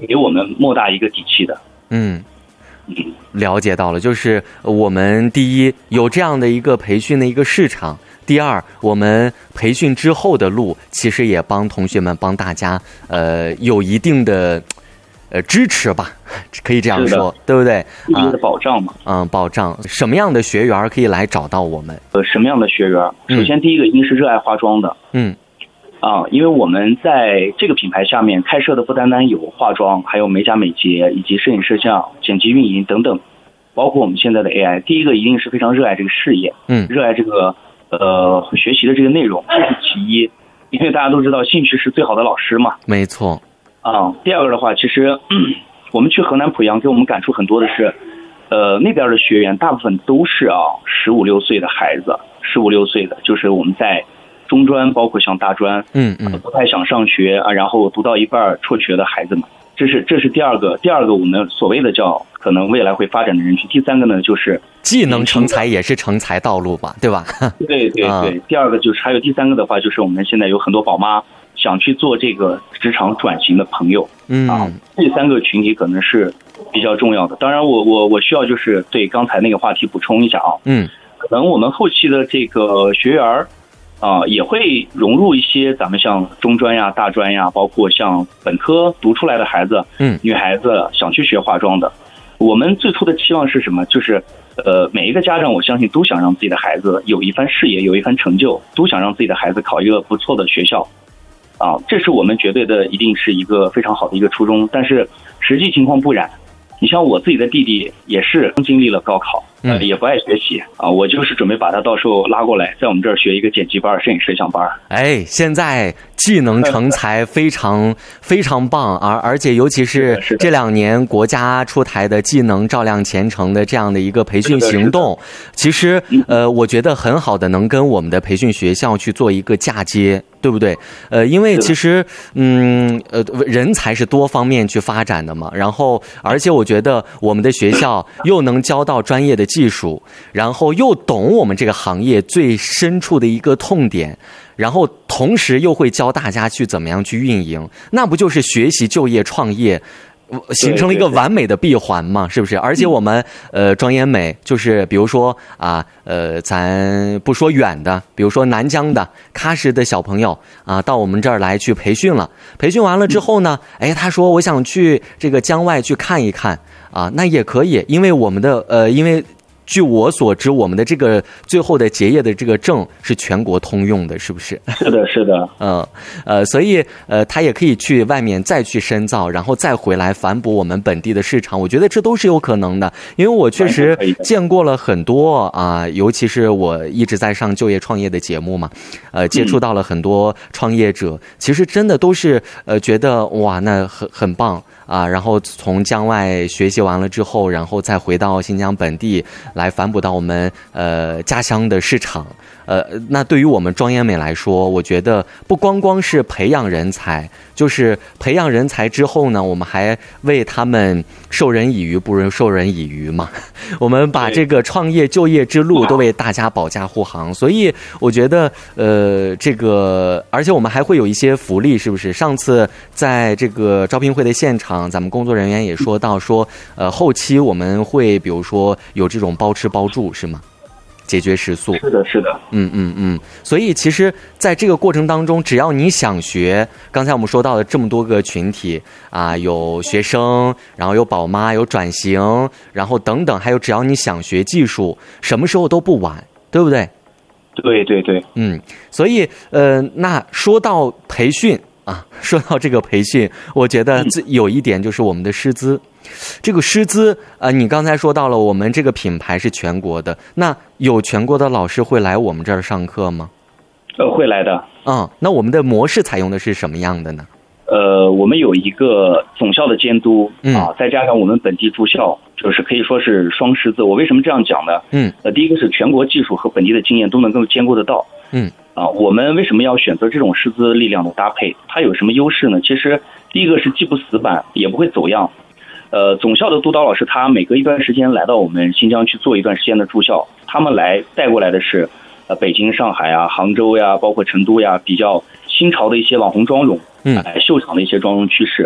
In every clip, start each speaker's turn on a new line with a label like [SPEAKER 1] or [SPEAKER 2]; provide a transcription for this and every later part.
[SPEAKER 1] 给我们莫大一个底气的。
[SPEAKER 2] 了解到了，就是我们第一有这样的一个培训的一个市场，第二我们培训之后的路其实也帮同学们帮大家有一定的支持吧，可以这样说，对不对？
[SPEAKER 1] 一定的保障嘛。
[SPEAKER 2] 保障。什么样的学员可以来找到我们？
[SPEAKER 1] 什么样的学员？首先第一个一定是热爱化妆的。因为我们在这个品牌下面开设的不单单有化妆，还有美甲美睫以及摄影摄像、剪辑运营等等，包括我们现在的 AI。第一个一定是非常热爱这个事业，热爱这个学习的这个内容，这是其一。因为大家都知道兴趣是最好的老师嘛。
[SPEAKER 2] 没错。
[SPEAKER 1] 第二个的话，其实我们去河南濮阳，给我们感触很多的是，那边的学员大部分都是15、16岁的孩子，15、16岁的，就是我们在中专，包括像大专，不太想上学然后读到一半辍学的孩子们，这是第二个我们所谓的叫可能未来会发展的人群。第三个呢，就是
[SPEAKER 2] 技能成才也是成才道路吧，对吧？
[SPEAKER 1] 对。第二个就是还有第三个的话，就是我们现在有很多宝妈想去做这个职场转型的朋友，这三个群体可能是比较重要的。当然我需要就是对刚才那个话题补充一下可能我们后期的这个学员也会融入一些咱们像中专呀、大专呀，包括像本科读出来的孩子，女孩子想去学化妆的。我们最初的期望是什么？就是每一个家长，我相信都想让自己的孩子有一番事业，有一番成就，都想让自己的孩子考一个不错的学校，这是我们绝对的，一定是一个非常好的一个初衷。但是实际情况不然。你像我自己的弟弟也是经历了高考，也不爱学习我就是准备把他到时候拉过来，在我们这儿学一个剪辑班、摄影摄像班。
[SPEAKER 2] 现在技能成才非常非常棒，而且尤其是这2年国家出台的技能照亮前程的这样的一个培训行动，其实我觉得很好的能跟我们的培训学校去做一个嫁接，对不对？因为其实人才是多方面去发展的嘛，然后而且我觉得我们的学校又能教到专业的技术，然后又懂我们这个行业最深处的一个痛点，然后同时又会教大家去怎么样去运营，那不就是学习、就业、创业形成了一个完美的闭环嘛，是不是？而且我们庄严美就是比如说咱不说远的，比如说南疆的喀什的小朋友到我们这儿来去培训了，培训完了之后呢，他说我想去这个疆外去看一看那也可以，因为我们的因为据我所知，我们的这个最后的结业的这个证是全国通用的，是不是？
[SPEAKER 1] 是的。
[SPEAKER 2] 所以他也可以去外面再去深造，然后再回来反哺我们本地的市场。我觉得这都是有可能的，因为我确实见过了很多尤其是我一直在上就业创业的节目嘛，接触到了很多创业者，其实真的都是觉得哇，那很棒然后从疆外学习完了之后，然后再回到新疆本地来反哺到我们家乡的市场。那对于我们庄严美来说，我觉得不光光是培养人才，就是培养人才之后呢，我们还为他们授人以鱼不如授人以渔嘛。我们把这个创业就业之路都为大家保驾护航，所以我觉得这个而且我们还会有一些福利，是不是？上次在这个招聘会的现场，咱们工作人员也说到说后期我们会比如说有这种包吃包住，是吗？解决食宿。
[SPEAKER 1] 是的。
[SPEAKER 2] 所以其实在这个过程当中，只要你想学，刚才我们说到的这么多个群体有学生，然后有宝妈，有转型，然后等等，还有只要你想学技术，什么时候都不晚，对不对？
[SPEAKER 1] 对。
[SPEAKER 2] 所以那说到培训说到这个培训，我觉得有一点就是我们的师资。这个师资你刚才说到了我们这个品牌是全国的，那有全国的老师会来我们这儿上课吗？
[SPEAKER 1] 会来的。
[SPEAKER 2] 那我们的模式采用的是什么样的呢？
[SPEAKER 1] 我们有一个总校的监督再加上我们本地驻校，就是可以说是双师资。我为什么这样讲呢？第一个是全国技术和本地的经验都能够兼顾得到。我们为什么要选择这种师资力量的搭配？它有什么优势呢？其实第一个是既不死板，也不会走样。总校的督导老师他每隔一段时间来到我们新疆去做一段时间的驻校，他们带过来的是北京、上海杭州呀，包括成都呀，比较新潮的一些网红妆容，秀场的一些妆容趋势。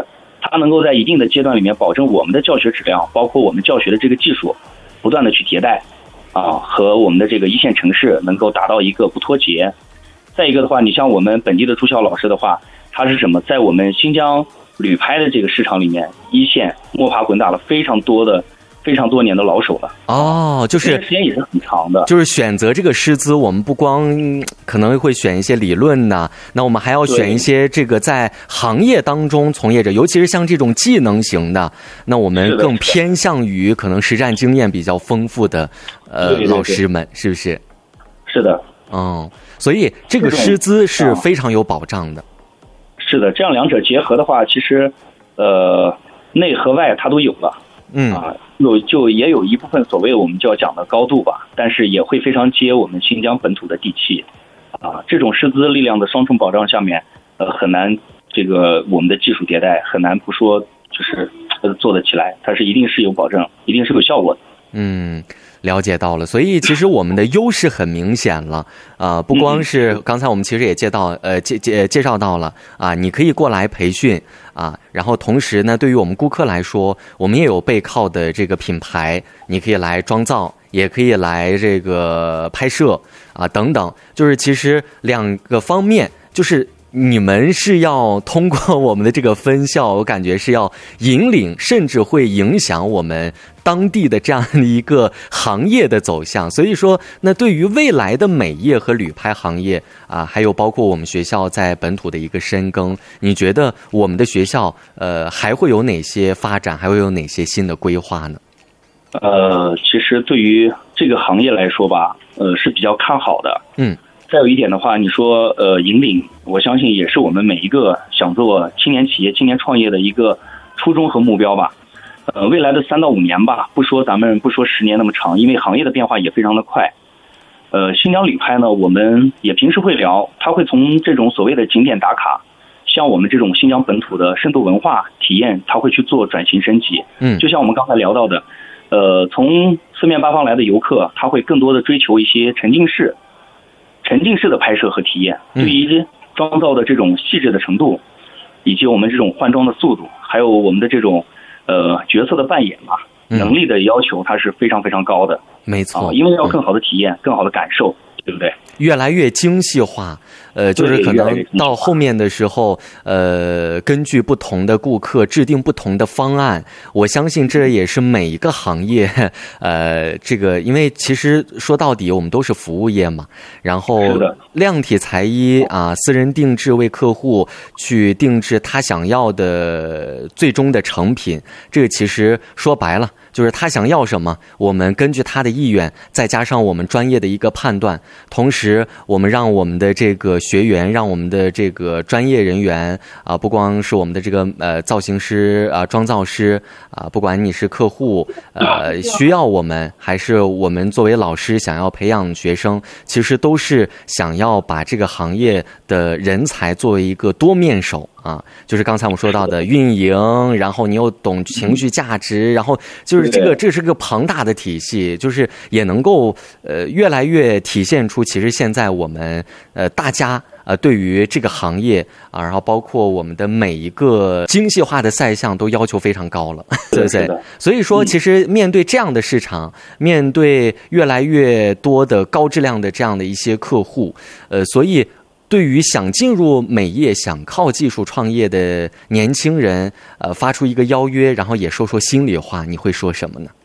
[SPEAKER 1] 它能够在一定的阶段里面保证我们的教学质量，包括我们教学的这个技术不断的去迭代和我们的这个一线城市能够达到一个不脱节。再一个的话，你像我们本地的住校老师的话，他是什么，在我们新疆旅拍的这个市场里面，一线摸爬滚打了非常多年的老手了。
[SPEAKER 2] 就是
[SPEAKER 1] 时间也是很长的。
[SPEAKER 2] 就是选择这个师资，我们不光可能会选一些理论的，那我们还要选一些这个在行业当中从业者，尤其是像这种技能型的，那我们更偏向于可能实战经验比较丰富的老师们，是不是？
[SPEAKER 1] 是的。
[SPEAKER 2] 所以这个师资是非常有保障的。
[SPEAKER 1] 是的，这样两者结合的话，其实内和外它都有了。也有一部分所谓我们就要讲的高度吧，但是也会非常接我们新疆本土的地气这种师资力量的双重保障下面，很难这个我们的技术迭代很难不说就是做得起来，它是一定是有保证，一定是有效果的。
[SPEAKER 2] 了解到了，所以其实我们的优势很明显了不光是刚才我们其实也介绍到了你可以过来培训然后同时呢，对于我们顾客来说，我们也有背靠的这个品牌，你可以来装造，也可以来这个拍摄等等，就是其实两个方面，就是你们是要通过我们的这个分校，我感觉是要引领，甚至会影响我们当地的这样的一个行业的走向。所以说，那对于未来的美业和旅拍行业还有包括我们学校在本土的一个深耕，你觉得我们的学校还会有哪些发展，还会有哪些新的规划呢？
[SPEAKER 1] 其实对于这个行业来说吧，是比较看好的。再有一点的话，你说引领，我相信也是我们每一个想做青年企业、青年创业的一个初衷和目标吧。未来的3到5年吧，咱们不说10年那么长，因为行业的变化也非常的快。新疆旅拍呢，我们也平时会聊，它会从这种所谓的景点打卡，像我们这种新疆本土的深度文化体验，它会去做转型升级。就像我们刚才聊到的，从四面八方来的游客，他会更多的追求一些沉浸式的拍摄和体验，对于妆造的这种细致的程度，以及我们这种换装的速度，还有我们的这种角色的扮演能力的要求，它是非常非常高的。
[SPEAKER 2] 没错，
[SPEAKER 1] 因为要更好的体验，更好的感受，对不对？
[SPEAKER 2] 越来越精细化，就是可能到后面的时候，根据不同的顾客制定不同的方案。我相信这也是每一个行业，这个因为其实说到底我们都是服务业嘛，然后量体裁衣私人定制，为客户去定制他想要的最终的成品。这个其实说白了，就是他想要什么，我们根据他的意愿，再加上我们专业的一个判断，同时我们让我们的这个学员，让我们的这个专业人员不光是我们的这个造型师妆造师不管你是客户需要我们，还是我们作为老师想要培养学生，其实都是想要把这个行业的人才作为一个多面手就是刚才我们说到的运营，然后你又懂情绪价值，然后就是这是个庞大的体系，就是也能够越来越体现出其实现在我们大家对于这个行业然后包括我们的每一个精细化的赛项都要求非常高了，对不对？所以说其实面对这样的市场，面对越来越多的高质量的这样的一些客户所以对于想进入美业、想靠技术创业的年轻人发出一个邀约，然后也说说心里话，你会说什么呢？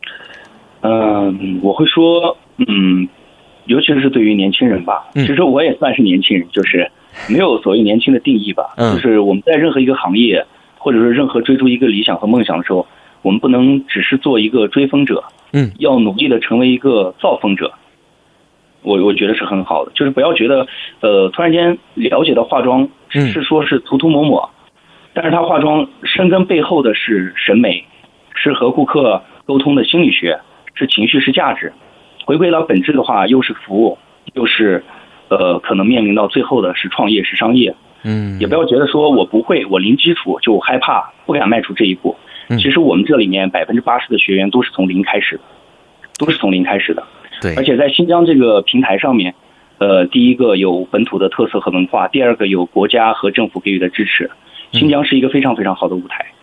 [SPEAKER 1] 我会说尤其是对于年轻人吧，其实我也算是年轻人，就是没有所谓年轻的定义吧，就是我们在任何一个行业，或者是任何追逐一个理想和梦想的时候，我们不能只是做一个追风者，要努力的成为一个造风者。我觉得是很好的，就是不要觉得突然间了解到化妆只是说是涂抹抹，但是它化妆深根背后的是审美，是和顾客沟通的心理学，是情绪，是价值。回归到本质的话，又是服务，又是可能面临到最后的是创业，是商业。也不要觉得说我不会，我零基础就害怕不敢迈出这一步。其实我们这里面80%的学员都是从零开始的，对，而且在新疆这个平台上面，第一个有本土的特色和文化，第二个有国家和政府给予的支持， 新疆是一个非常非常好的舞台。